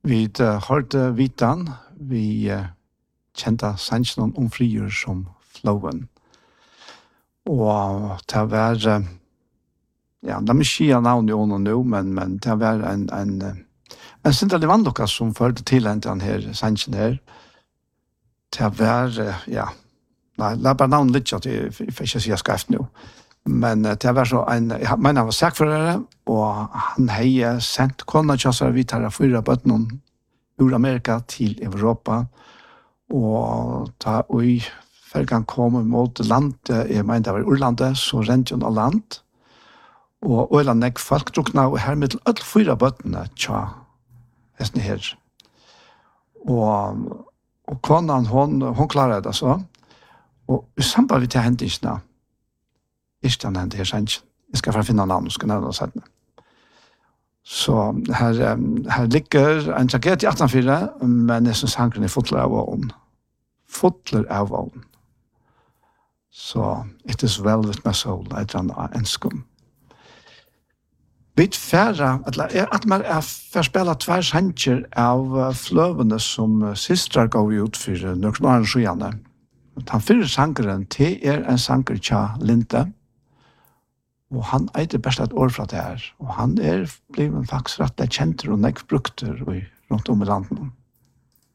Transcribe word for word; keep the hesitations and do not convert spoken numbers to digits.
Vi uh, hørte Vitan, vi uh, kjente sannsjonen om frigjør som flowen. Og til å være, ja, det er mye navn i ånden nå, men, men til å være en, en, en sindelig vannlokka som førte til en til denne sannsjonen her, til å være, ja, nei, det er bare navn litt, at jeg får ikke si jeg skal efter nå. Men uh, til å være så en, jeg mener han var sakførere, og han har sendt kona kjøsere vidt her av fyra bøttene ur Amerika til Europa, og da vi fergen kom mot landet, jeg mener det var Urlandet, så rente hun av land, og øyland nek folk drukna, og her med til alle fyra bøttene tja, hesten her. Og, og konan, hon, hon klarer det så, og i samband med til hendelsene, ikke den hendte her sannsyn. Jeg skal finne navn, skal nevne oss henne. Så her, her ligger en tragedie i attenfire, men jeg synes hankeren er fotler av vågen. Fotler av vågen. Så it is well with my soul, jeg tror han ønsker. Vi færre, at man er forspillet tvær sanger av fløvene som systrar går ut for noen år skjønne. Han fyrre sangeren til er en sanger tja Linde, og han eiter best et år fra det her, og han er blevet faktisk rett kjenter og nekk brukter rundt om i landet.